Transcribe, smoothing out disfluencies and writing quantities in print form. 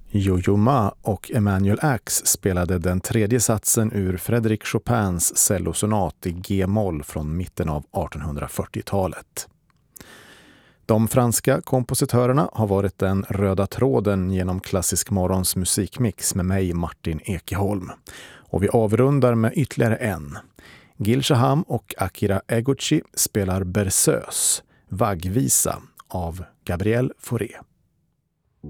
Yo-Yo Ma och Emanuel Ax spelade den tredje satsen ur Frédéric Chopins cellosonat i G-moll från mitten av 1840-talet. De franska kompositörerna har varit den röda tråden genom Klassisk morgons musikmix med mig, Martin Ekeholm. Och vi avrundar med ytterligare en. Gil Shaham och Akira Eguchi spelar Berceuse, vaggvisa av Gabriel Fauré.